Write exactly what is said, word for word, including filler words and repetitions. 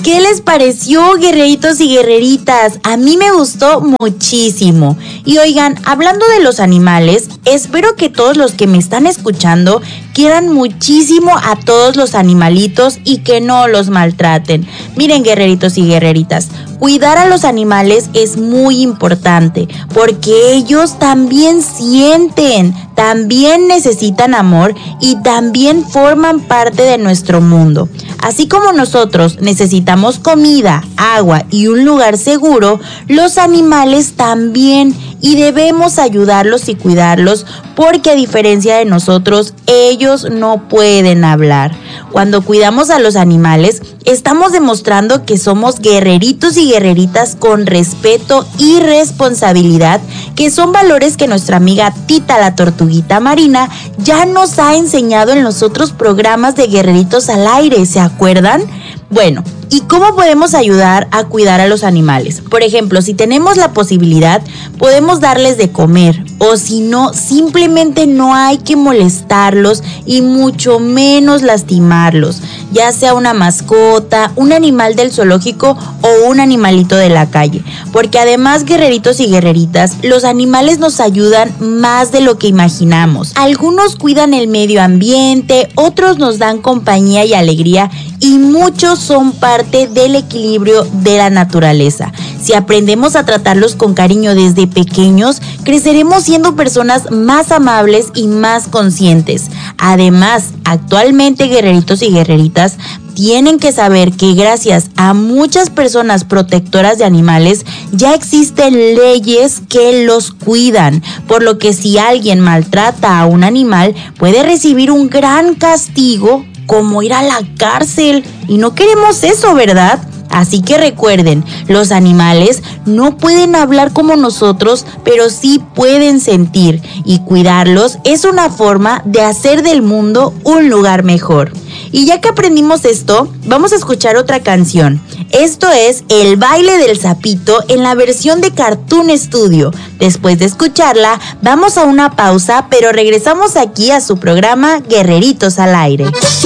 ¿Qué les pareció, guerreritos y guerreritas? A mí me gustó muchísimo. Y oigan, hablando de los animales, espero que todos los que me están escuchando quieran muchísimo a todos los animalitos y que no los maltraten. Miren, guerreritos y guerreritas, cuidar a los animales es muy importante porque ellos también sienten, también necesitan amor y también forman parte de nuestro mundo. Así como nosotros necesitamos comida, agua y un lugar seguro, los animales también, y debemos ayudarlos y cuidarlos porque a diferencia de nosotros, ellos no pueden hablar. Cuando cuidamos a los animales, estamos demostrando que somos guerreritos y guerreritas con respeto y responsabilidad, que son valores que nuestra amiga Tita la Tortuguita Marina ya nos ha enseñado en los otros programas de Guerreritos al Aire, ¿se acuerdan? Bueno, ¿y cómo podemos ayudar a cuidar a los animales? Por ejemplo, si tenemos la posibilidad, podemos darles de comer, o si no, simplemente no hay que molestarlos y mucho menos lastimarlos, ya sea una mascota, un animal del zoológico o un animalito de la calle, porque además, guerreritos y guerreritas, los animales nos ayudan más de lo que imaginamos. Algunos cuidan el medio ambiente, otros nos dan compañía y alegría, y muchos son parte del equilibrio de la naturaleza. Si aprendemos a tratarlos con cariño desde pequeños, creceremos siendo personas más amables y más conscientes. Además, actualmente, guerreritos y guerreritas, tienen que saber que gracias a muchas personas protectoras de animales, ya existen leyes que los cuidan, por lo que si alguien maltrata a un animal, puede recibir un gran castigo, como ir a la cárcel, y no queremos eso, ¿verdad? Así que recuerden, los animales no pueden hablar como nosotros, pero sí pueden sentir, y cuidarlos es una forma de hacer del mundo un lugar mejor. Y ya que aprendimos esto, vamos a escuchar otra canción. Esto es El Baile del Sapito en la versión de Cartoon Studio. Después de escucharla, vamos a una pausa, pero regresamos aquí a su programa Guerreritos al Aire.